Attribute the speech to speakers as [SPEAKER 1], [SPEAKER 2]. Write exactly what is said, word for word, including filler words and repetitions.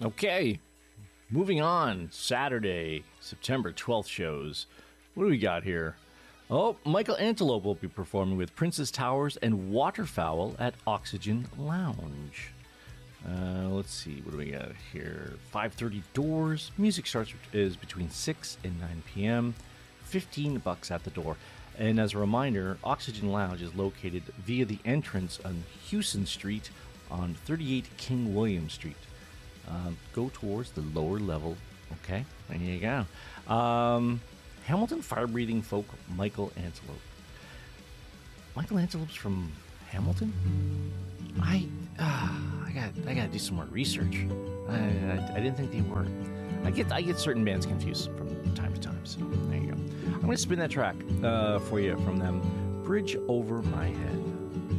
[SPEAKER 1] Okay, moving on. Saturday, September twelfth shows. What do we got here? Oh, Michael Antelope will be performing with Princess Towers and Waterfowl at Oxygen Lounge. Uh, let's see, what do we got here? five thirty doors. Music starts is between six and nine p.m. fifteen bucks at the door. And as a reminder, Oxygen Lounge is located via the entrance on Houston Street on thirty-eight King William Street. Um, go towards the lower level. Okay, there you go. Um, Hamilton fire-breathing folk Michael Antelope. Michael Antelope's from Hamilton? I uh, I got I got to do some more research. I, I I didn't think they were. I get I get certain bands confused from time to time. So there you go. I'm gonna spin that track uh, for you from them. Bridge Over My Head.